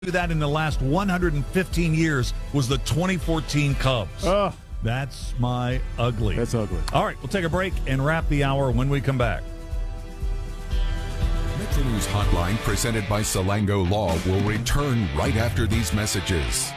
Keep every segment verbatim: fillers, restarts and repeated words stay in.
that in the last one hundred fifteen years was the twenty fourteen Cubs. Oh, That's my ugly. that's ugly. All right, we'll take a break and wrap the hour when we come back. Metro News Hotline, presented by Salango Law, will return right after these messages.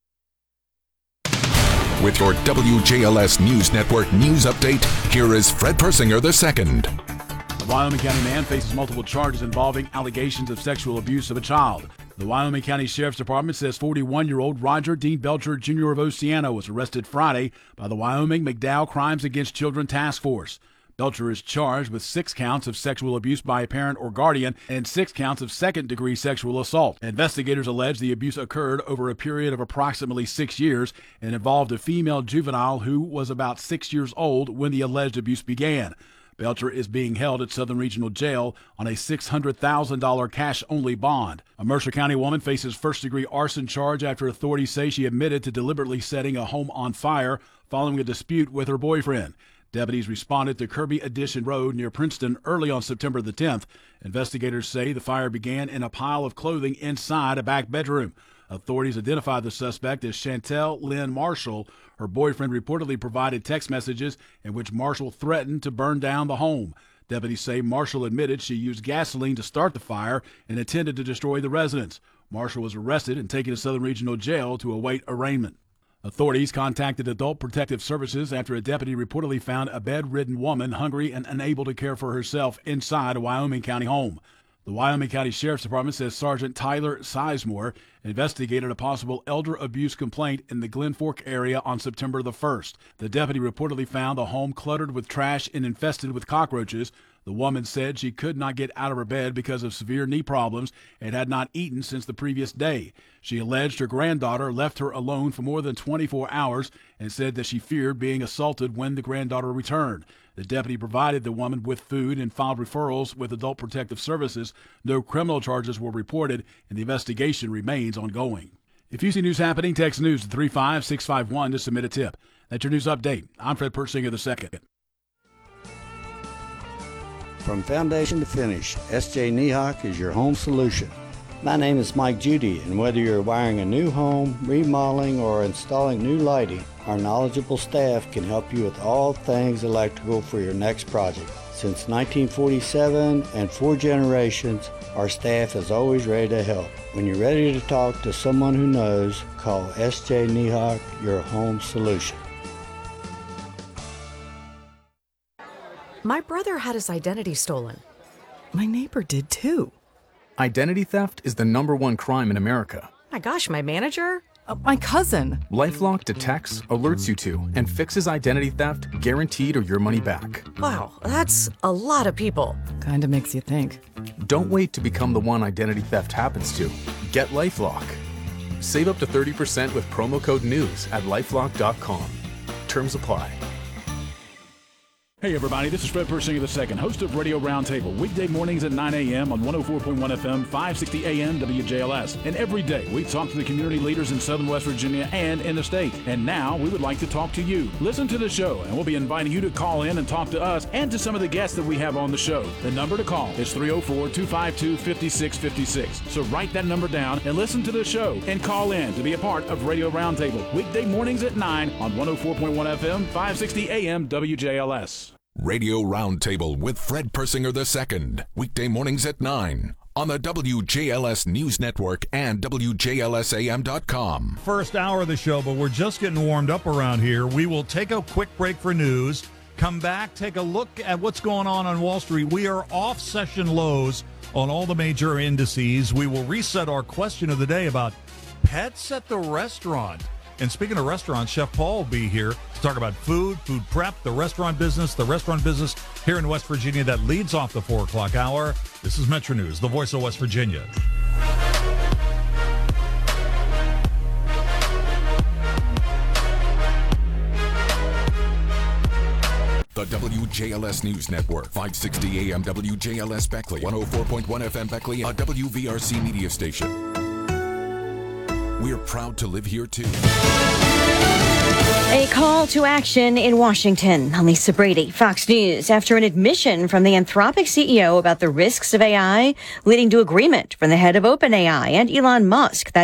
With your W J L S News Network news update, here is Fred Persinger the second. A Wyoming County man faces multiple charges involving allegations of sexual abuse of a child. The Wyoming County Sheriff's Department says forty-one-year-old Roger Dean Belcher, Junior of Oceano was arrested Friday by the Wyoming McDowell Crimes Against Children Task Force. Belcher is charged with six counts of sexual abuse by a parent or guardian and six counts of second-degree sexual assault. Investigators allege the abuse occurred over a period of approximately six years and involved a female juvenile who was about six years old when the alleged abuse began. Belcher is being held at Southern Regional Jail on a six hundred thousand dollars cash-only bond. A Mercer County woman faces first-degree arson charge after authorities say she admitted to deliberately setting a home on fire following a dispute with her boyfriend. Deputies responded to Kirby Addition Road near Princeton early on September the tenth. Investigators say the fire began in a pile of clothing inside a back bedroom. Authorities identified the suspect as Chantel Lynn Marshall. Her boyfriend reportedly provided text messages in which Marshall threatened to burn down the home. Deputies say Marshall admitted she used gasoline to start the fire and intended to destroy the residence. Marshall was arrested and taken to Southern Regional Jail to await arraignment. Authorities contacted Adult Protective Services after a deputy reportedly found a bedridden woman hungry and unable to care for herself inside a Wyoming County home. The Wyoming County Sheriff's Department says Sergeant Tyler Sizemore investigated a possible elder abuse complaint in the Glen Fork area on September the first. The deputy reportedly found the home cluttered with trash and infested with cockroaches. The woman said she could not get out of her bed because of severe knee problems and had not eaten since the previous day. She alleged her granddaughter left her alone for more than twenty-four hours and said that she feared being assaulted when the granddaughter returned. The deputy provided the woman with food and filed referrals with Adult Protective Services. No criminal charges were reported, and the investigation remains ongoing. If you see news happening, text news to three five six five one to submit a tip. That's your news update. I'm Fred Persinger the second. From foundation to finish, S J Nihock is your home solution. My name is Mike Judy, and whether you're wiring a new home, remodeling, or installing new lighting, our knowledgeable staff can help you with all things electrical for your next project. Since nineteen forty-seven and four generations, our staff is always ready to help. When you're ready to talk to someone who knows, call S J Nihock, your home solution. My brother had his identity stolen. My neighbor did too. Identity theft is the number one crime in America. My gosh, my manager? Uh, my cousin. LifeLock detects, alerts you to, and fixes identity theft guaranteed or your money back. Wow, that's a lot of people. Kinda makes you think. Don't wait to become the one identity theft happens to. Get LifeLock. Save up to thirty percent with promo code NEWS at lifelock dot com. Terms apply. Hey everybody, this is Fred Persinger the second, host of Radio Roundtable, weekday mornings at nine a.m. on one oh four point one F M, five sixty A M W J L S. And every day we talk to the community leaders in Southern West Virginia and in the state. And now we would like to talk to you. Listen to the show, and we'll be inviting you to call in and talk to us and to some of the guests that we have on the show. The number to call is three oh four, two five two, five six five six. So write that number down and listen to the show and call in to be a part of Radio Roundtable, weekday mornings at nine on one oh four point one F M, five sixty A M W J L S. Radio Roundtable with Fred Persinger the second, weekday mornings at nine on the W J L S News Network and W J L S A M dot com. First hour of the show, but we're just getting warmed up around here. We will take a quick break for news, come back, take a look at what's going on on Wall Street. We are off session lows on all the major indices. We will reset our question of the day about pets at the restaurant. And speaking of restaurants, Chef Paul will be here to talk about food, food prep, the restaurant business, the restaurant business here in West Virginia that leads off the four o'clock hour. This is Metro News, the voice of West Virginia. The W J L S News Network, five sixty A M W J L S Beckley, one oh four point one F M Beckley, a W V R C media station. We're proud to live here too. A call to action in Washington. I'm Lisa Brady, Fox News. After an admission from the Anthropic C E O about the risks of A I, leading to agreement from the head of OpenAI and Elon Musk that